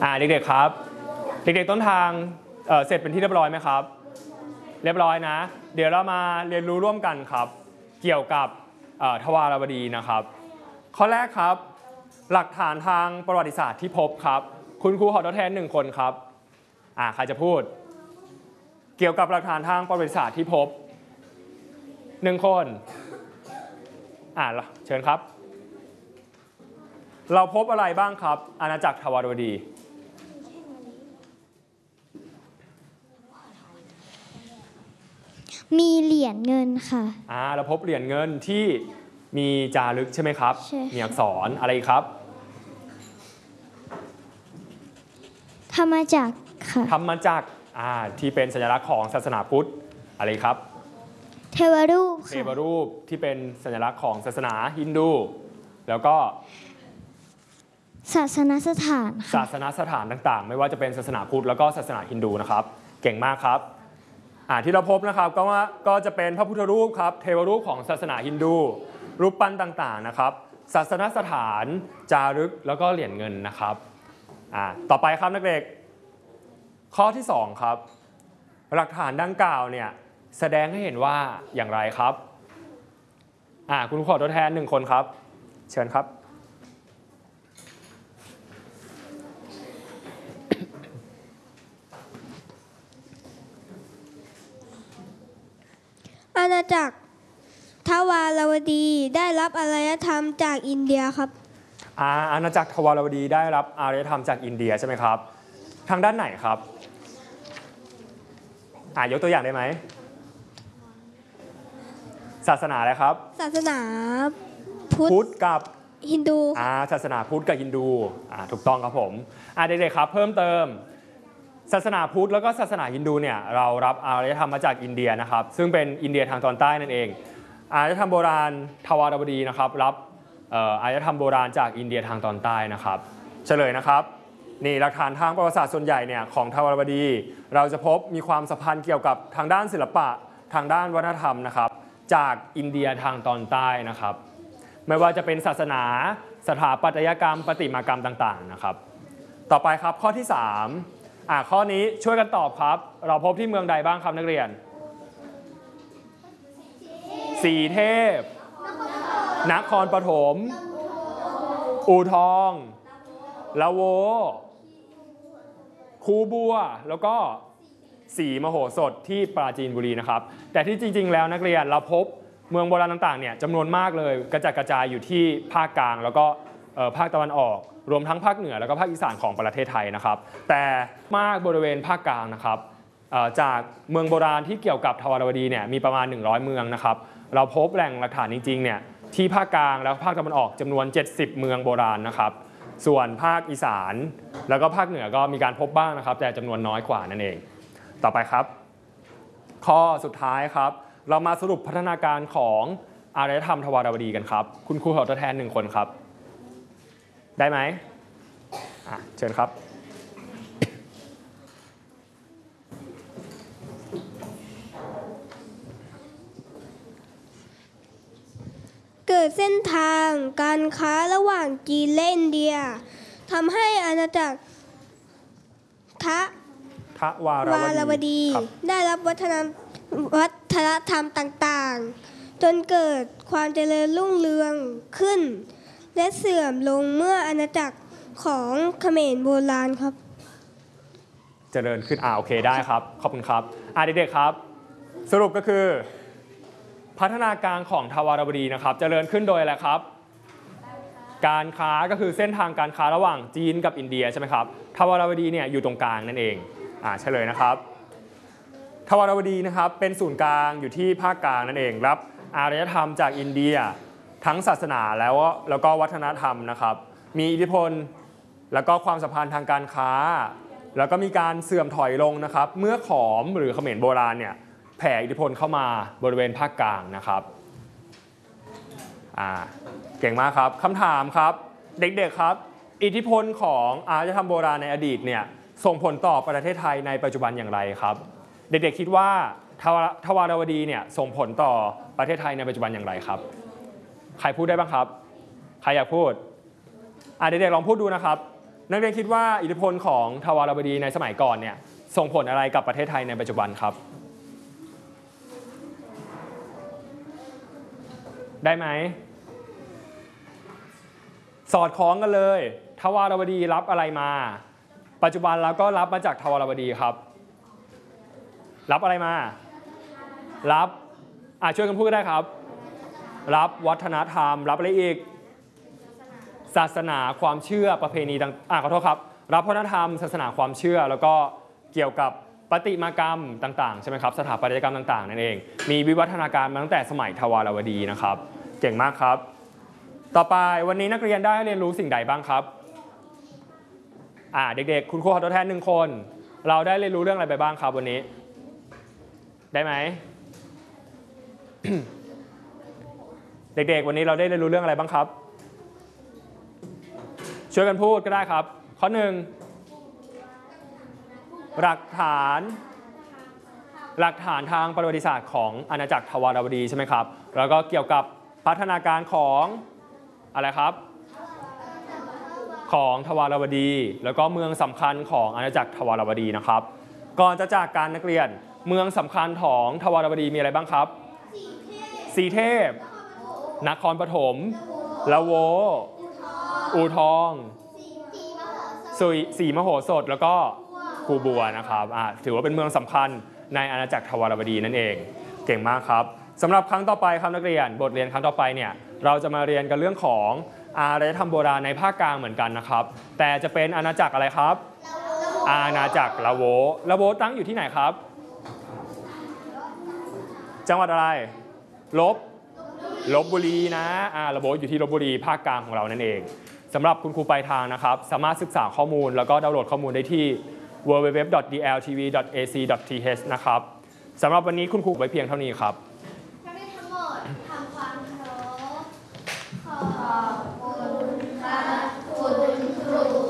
เด็กๆครับเด็กๆต้นทางเสร็จเป็นที่เรียบร้อยไหมครับเรียบร้อยนะเดี๋ยวเรามาเรียนรู้ร่วมกันครับเกี่ยวกับทวารวดีนะครับข้อแรกครับหลักฐานทางประวัติศาสตร์ที่พบครับคุณครูขอทดแทน1คนครับใครจะพูดเกี่ยวกับหลักฐานทางประวัติศาสตร์ที่พบ1คนเชิญครับเราพบอะไรบ้างครับอาณาจักรทวารวดีมีเหรียญเงินค่ะเราพบเหรียญเงินที่มีจารึกใช่ไหมครับมีอักษรอะไรครับธรรมจักรค่ะธรรมจักรที่เป็นสัญลักษณ์ของศาสนาพุทธอะไรครับเทวรูปเทวรูปที่เป็นสัญลักษณ์ของศาสนาฮินดูแล้วก็ศาสนสถานศาสนสถานต่างๆไม่ว่าจะเป็นศาสนาพุทธแล้วก็ศาสนาฮินดูนะครับเก่งมากครับที่เราพบนะครับก็จะเป็นพระพุทธรูปครับเทวรูปของศาสนาฮินดูรูปปั้นต่างๆนะครับศาสนสถานจารึกแล้วก็เหรียญเงินนะครับต่อไปครับนักเรียนข้อที่2ครับหลักฐานดังกล่าวเนี่ยแสดงให้เห็นว่าอย่างไรครับคุณขอตัวแทน1คนครับเชิญครับอาณาจักรทวารวดีได้รับอารยธรรมจากอินเดียครับอาณาจักรทวารวดีได้รับอารยธรรมจากอินเดียใช่ไหมครับทางด้านไหนครับยกตัวอย่างได้ไหมศาสนาอะไรครับศาสนาพุทธกับฮินดูศาสนาพุทธกับฮินดูถูกต้องครับผมเด็กๆครับเพิ่มเติมศาสนาพุทธแล้วก็ศาสนาฮินดูเนี่ยเรารับอารยธรรมมาจากอินเดียนะครับซึ่งเป็นอินเดียทางตอนใต้นั่นเองอารยธรรมโบราณทวารวดีนะครับรับอารยธรรมโบราณจากอินเดียทางตอนใต้นะครับเฉลยนะครับนี่หลักฐานทางประวัติศาสตร์ส่วนใหญ่เนี่ยของทวารวดีเราจะพบมีความสัมพันธ์เกี่ยวกับทางด้านศิลปะทางด้านวัฒนธรรมนะครับจากอินเดียทางตอนใต้นะครับไม่ว่าจะเป็นศาสนาสถาปัตยกรรมประติมากรรมต่างๆนะครับต่อไปครับข้อที่3ข้อนี้ช่วยกันตอบครับเราพบที่เมืองใดบ้างครับนักเรียนสีเทพนครปฐมอู่ทองละโวคูบัวแล้วก็ศรีมโหสถที่ปราจีนบุรีนะครับแต่ที่จริงๆแล้วนักเรียนเราพบเมืองโบราณต่างๆเนี่ยจำนวนมากเลยกระจัดกระจายอยู่ที่ภาคกลางแล้วก็ภาคตะวันออกรวมทั้งภาคเหนือแล้วก็ภาคอีสานของประเทศไทยนะครับแต่มากบริเวณภาคกลางนะครับจากเมืองโบราณที่เกี่ยวกับทวารวดีเนี่ยมีประมาณ100เมืองนะครับเราพบแหล่งหลักฐานจริงๆเนี่ยที่ภาคกลางแล้วภาคตะวันออกจำนวน70เมืองโบราณนะครับส่วนภาคอีสานแล้วก็ภาคเหนือก็มีการพบบ้างนะครับแต่จำนวนน้อยกว่านั่นเองต่อไปครับข้อสุดท้ายครับเรามาสรุปพัฒนาการของอารยธรรมทวารวดีกันครับคุณครูขอตัวแทน1คนครับได้ไหมเชิญครับเกิดเส้นทางการค้าระหว่างจีนและอินเดียทำให้อาณาจักรทวารวดีได้รับวัฒนธรรมต่างๆจนเกิดความเจริญรุ่งเรืองขึ้นและเสื่อมลงเมื่ออาณาจักรของเขมรโบราณครับเจริญขึ้นโอเคได้ครับขอบคุณครับเด็กๆครับสรุปก็คือพัฒนาการของทวารวดีนะครับเจริญขึ้นโดยอะไรครับการค้าก็คือเส้นทางการค้าระหว่างจีนกับอินเดียใช่ไหมครับทวารวดีเนี่ยอยู่ตรงกลางนั่นเองเฉลยนะครับทวารวดีนะครับเป็นศูนย์กลางอยู่ที่ภาคกลางนั่นเองรับอารยธรรมจากอินเดียทั้งศาสนาแล้วก็วัฒนธรรมนะครับมีอิทธิพลแล้วก็ความสัมพันธ์ทางการค้าแล้วก็มีการเสื่อมถอยลงนะครับเมื่อขอมหรือเขมรโบราณเนี่ยแผ่อิทธิพลเข้ามาบริเวณภาคกลางนะครับเก่งมากครับคำถามครับเด็กๆครับอิทธิพลของอารยธรรมโบราณในอดีตเนี่ยส่งผลต่อประเทศไทยในปัจจุบันอย่างไรครับเด็กๆคิดว่าทวารวดีเนี่ยส่งผลต่อประเทศไทยในปัจจุบันอย่างไรครับใครพูดได้บ้างครับใครอยากพูดเด็กๆลองพูดดูนะครับนักเรียนคิดว่าอิทธิพลของทวารวดีในสมัยก่อนเนี่ยส่งผลอะไรกับประเทศไทยในปัจจุบันครับ ได้ไหมสอดคล้องกันเลยทวารวดีรับอะไรมาปัจจุบันเราก็รับมาจากทวารวดีครับรับอะไรมารับช่วยกันพูดก็ได้ครับรับวัฒนธรรมรับอะไรอีกศาสนาความเชื่อประเพณีต่างขอโทษครับรับวัฒนธรรมศาสนาความเชื่อแล้วก็เกี่ยวกับประติมากรรมต่างๆใช่ไหมครับสถาปัตยกรรมต่างๆนั่นเองมีวิวัฒนาการมาตั้งแต่สมัยทวารวดีนะครับเก่งมากครับต่อไปวันนี้นักเรียนได้เรียนรู้สิ่งใดบ้างครับเด็กๆคุณครูขอตัวแทน1คนเราได้เรียนรู้เรื่องอะไรไปบ้างครับวันนี้ได้ไหม เด็กๆวันนี้เราได้เรียนรู้เรื่องอะไรบ้างครับช่วยกันพูดก็ได้ครับข้อ1หลักฐานทางประวัติศาสตร์ของอาณาจักรทวารวดีใช่ไหมครับแล้วก็เกี่ยวกับพัฒนาการของอะไรครับของทวารวดีแล้วก็เมืองสำคัญของอาณาจักรทวารวดีนะครับก่อนจะจากการนักเรียนเมืองสำคัญของทวารวดีมีอะไรบ้างครับสีเทพนครปฐมละโวอู่ทองสีมโหสถแล้วก็คูบัวนะครับถือว่าเป็นเมืองสำคัญในอาณาจักรทวารวดีนั่นเองเก่งมากครับสำหรับครั้งต่อไปครับนักเรียนบทเรียนครั้งต่อไปเนี่ยเราจะมาเรียนกันเรื่องของอารยธรรมโบราณในภาคกลางเหมือนกันนะครับแต่จะเป็นอาณาจักรอะไรครับอาณาจักรละโวตั้งอยู่ที่ไหนครับจังหวัดอะไรลบบุรีนะละโวอยู่ที่ลบบุรีภาคกลางของเรานั่นเองสำหรับคุณครูปลายทางนะครับสามารถศึกษาข้อมูลแล้วก็ดาวน์โหลดข้อมูลได้ที่ www.dltv.ac.th นะครับสำหรับวันนี้คุณครูไว้เพียงเท่านี้ครับนักเรียนทั้งหมดทำความเคารพ